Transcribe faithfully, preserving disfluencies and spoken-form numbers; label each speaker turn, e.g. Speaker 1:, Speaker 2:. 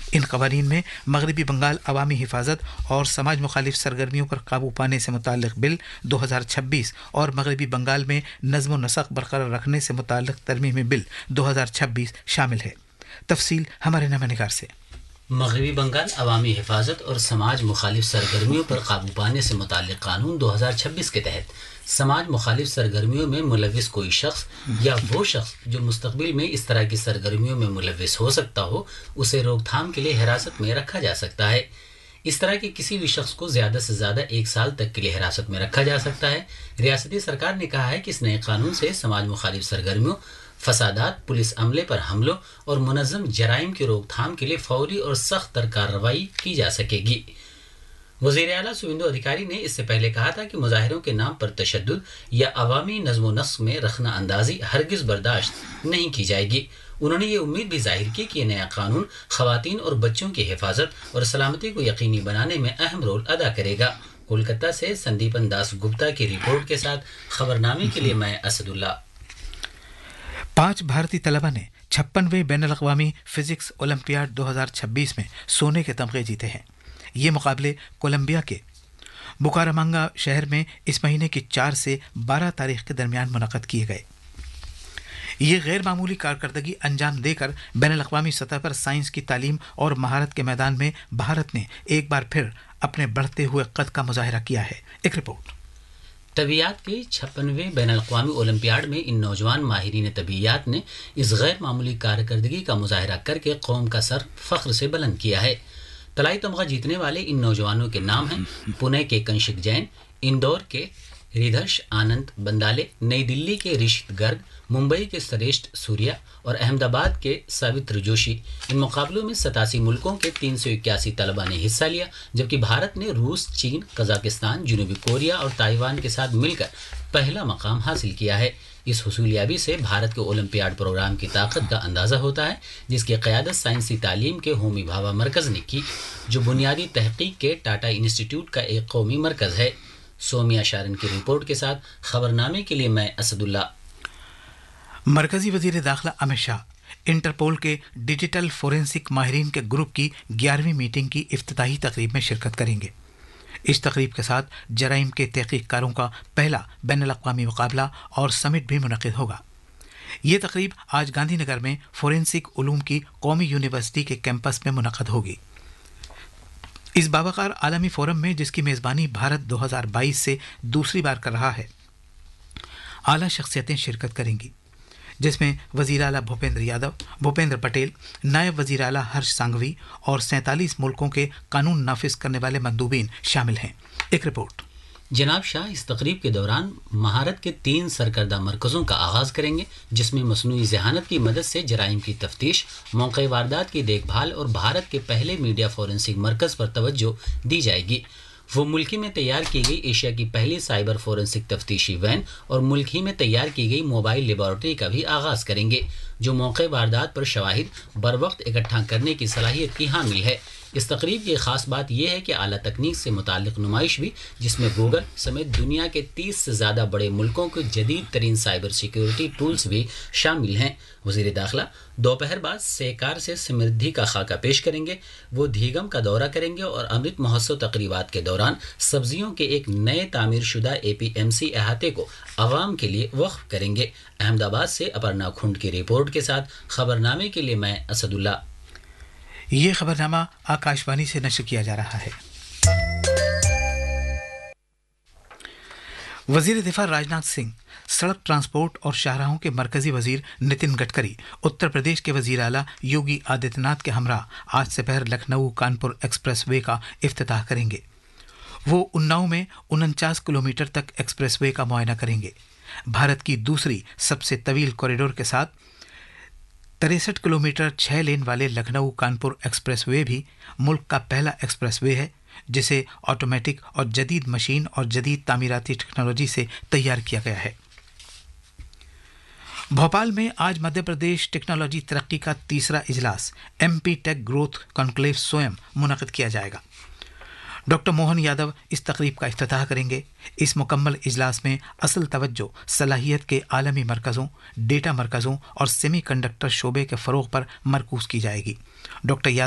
Speaker 1: ان قوانین میں مغربی بنگال عوامی حفاظت اور سماج مخالف سرگرمیوں پر قابو پانے سے متعلق بل دو ہزار چھبیس اور مغربی بنگال میں نظم و نسق برقرار رکھنے سے متعلق ترمیمی بل دو ہزار چھبیس شامل ہے۔ تفصیل ہمارے نامہ نگار سے۔
Speaker 2: مغربی بنگال عوامی حفاظت اور سماج مخالف سرگرمیوں پر قابو پانے سے متعلق قانون دو ہزار چھبیس کے تحت سماج مخالف سرگرمیوں میں ملوث کوئی شخص یا وہ شخص جو مستقبل میں اس طرح کی سرگرمیوں میں ملوث ہو سکتا ہو اسے روک تھام کے لیے حراست میں رکھا جا سکتا ہے۔ اس طرح کے کسی بھی شخص کو زیادہ سے زیادہ ایک سال تک کے لیے حراست میں رکھا جا سکتا ہے۔ ریاستی سرکار نے کہا ہے کہ اس نئے قانون سے سماج مخالف سرگرمیوں، فسادات، پولیس عملے پر حملوں اور منظم جرائم کی روک تھام کے لیے فوری اور سخت تر کارروائی کی جا سکے گی۔ وزیر اعلیٰ سویندو ادھیکاری نے اس سے پہلے کہا تھا کہ مظاہروں کے نام پر تشدد یا عوامی نظم و نسق میں رخنہ اندازی ہرگز برداشت نہیں کی جائے گی۔ انہوں نے یہ امید بھی ظاہر کی کہ یہ نیا قانون خواتین اور بچوں کی حفاظت اور سلامتی کو یقینی بنانے میں اہم رول ادا کرے گا۔ کولکتہ سے سندیپن داس گپتا کی رپورٹ کے ساتھ خبرنامے کے لیے میں اسد اللہ۔
Speaker 1: پانچ بھارتی طلبہ نے چھپنویں بین الاقوامی فزکس اولمپیاڈ دو ہزار چھبیس میں سونے کے تمغے جیتے ہیں۔ یہ مقابلے کولمبیا کے بکارامانگا شہر میں اس مہینے کی چار سے بارہ تاریخ کے درمیان منعقد کیے گئے۔ یہ غیر معمولی کارکردگی انجام دے کر بین الاقوامی سطح پر سائنس کی تعلیم اور مہارت کے میدان میں بھارت نے ایک بار پھر اپنے بڑھتے ہوئے قد کا مظاہرہ کیا ہے۔ ایک رپورٹ۔
Speaker 2: طبیعیات کے چھپنویں بین الاقوامی اولمپیاڈ میں ان نوجوان ماہرین طبیعیات نے اس غیر معمولی کارکردگی کا مظاہرہ کر کے قوم کا سر فخر سے بلند کیا ہے۔ طلائی تمغہ جیتنے والے ان نوجوانوں کے نام ہیں پونے کے کنشک جین، اندور کے ریدھرش آنند بندالے، نئی دلی کے رشت گرگ، ممبئی کے سریشٹ سوریا اور احمد آباد کے ساوتر جوشی۔ ان مقابلوں میں ستاسی ملکوں کے تین سو اکیاسی طلبہ نے حصہ لیا، جبکہ بھارت نے روس، چین، قزاقستان، جنوبی کوریا اور تائیوان کے ساتھ مل کر پہلا مقام حاصل کیا ہے۔ اس حصولیابی سے بھارت کے اولمپیاڈ پروگرام کی طاقت کا اندازہ ہوتا ہے، جس کی قیادت سائنسی تعلیم کے ہومی بھابھا مرکز نے کی، جو بنیادی تحقیق کے ٹاٹا انسٹیٹیوٹ کا ایک قومی مرکز ہے۔ سومیا شارن کی رپورٹ کے ساتھ خبرنامے کے لیے میں اسد اللہ۔
Speaker 1: مرکزی وزیر داخلہ امت شاہ انٹرپول کے ڈیجیٹل فورینسک ماہرین کے گروپ کی گیارہویں میٹنگ کی افتتاحی تقریب میں شرکت کریں گے۔ اس تقریب کے ساتھ جرائم کے تحقیق کاروں کا پہلا بین الاقوامی مقابلہ اور سمٹ بھی منعقد ہوگا۔ یہ تقریب آج گاندھی نگر میں فورینسک علوم کی قومی یونیورسٹی کے کیمپس میں منعقد ہوگی۔ اس باوقار عالمی فورم میں، جس کی میزبانی بھارت دو ہزار بائیس سے دوسری بار کر رہا ہے، اعلیٰ شخصیتیں شرکت کریں گی، جس میں وزیر اعلیٰ بھوپیندر یادو، بھوپیندر پٹیل، نائب وزیر اعلیٰ ہرش سانگھوی اور سینتالیس ملکوں کے قانون نافذ کرنے والے مندوبین شامل ہیں۔ ایک رپورٹ۔
Speaker 2: جناب شاہ اس تقریب کے دوران مہارت کے تین سرکردہ مرکزوں کا آغاز کریں گے، جس میں مصنوعی ذہانت کی مدد سے جرائم کی تفتیش، موقع واردات کی دیکھ بھال اور بھارت کے پہلے میڈیا فورینسک مرکز پر توجہ دی جائے گی۔ وہ ملک ہی میں تیار کی گئی ایشیا کی پہلی سائبر فورینسک تفتیشی وین اور ملک ہی میں تیار کی گئی موبائل لیبارٹری کا بھی آغاز کریں گے، جو موقع واردات پر شواہد بروقت اکٹھا کرنے کی صلاحیت کی حامل ہے۔ اس تقریب کی خاص بات یہ ہے کہ اعلیٰ تکنیک سے متعلق نمائش بھی، جس میں گوگل سمیت دنیا کے تیس سے زیادہ بڑے ملکوں کے جدید ترین سائبر سیکیورٹی ٹولز بھی شامل ہیں۔ وزیر داخلہ دوپہر بعد سیکار سے سمردھی کا خاکہ پیش کریں گے۔ وہ دھیگم کا دورہ کریں گے اور امرت مہوتسو تقریبات کے دوران سبزیوں کے ایک نئے تعمیر شدہ اے پی ایم سی احاطے کو عوام کے لیے وقف کریں گے۔ احمد آباد سے اپرنا کھنڈ کی رپورٹ کے ساتھ خبرنامے کے لیے میں اسد اللہ۔
Speaker 1: یہ خبرنامہ آکاشوانی سے نشر کیا جا رہا ہے۔ وزیر دفاع راجناتھ سنگھ، سڑک ٹرانسپورٹ اور شاہراہوں کے مرکزی وزیر نتن گڈکری، اتر پردیش کے وزیر اعلیٰ یوگی آدتیہ ناتھ کے ہمراہ آج دوپہر لکھنؤ کانپور ایکسپریس وے کا افتتاح کریں گے۔ وہ اناؤ میں انچاس کلومیٹر تک ایکسپریس وے کا معائنہ کریں گے۔ بھارت کی دوسری سب سے طویل کوریڈور کے ساتھ تریسٹھ کلومیٹر چھ لین والے لکھنؤ کانپور ایکسپریس وے بھی ملک کا پہلا ایکسپریس وے ہے، جسے آٹومیٹک اور جدید مشین اور جدید تعمیراتی ٹیکنالوجی سے تیار کیا گیا ہے۔ بھوپال میں آج مدھیہ پردیش ٹیکنالوجی ترقی کا تیسرا اجلاس ایم پی ٹیک گروتھ کنکلیو سوئم منعقد کیا جائے گا۔ ڈاکٹر موہن یادو اس تقریب کا افتتاح کریں گے۔ اس مکمل اجلاس میں اصل توجہ صلاحیت کے عالمی مرکزوں، ڈیٹا مرکزوں اور سیمی کنڈکٹر شعبے کے فروغ پر مرکوز کی جائے گی۔ ڈاکٹر یادو